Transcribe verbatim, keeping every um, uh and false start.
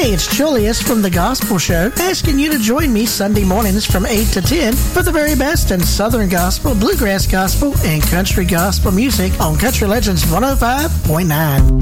Hey, it's Julius from The Gospel Show, asking you to join me Sunday mornings from eight to ten for the very best in Southern Gospel, Bluegrass Gospel, and Country Gospel music on Country Legends one oh five point nine.